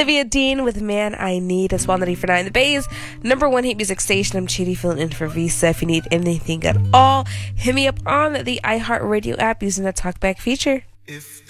Olivia Dean with Man I Need as well. 94.9 The Bay's number one hit music station. I'm Chidi filling in for Visa. If you need anything at all, hit me up on the iHeartRadio app using the TalkBack feature. If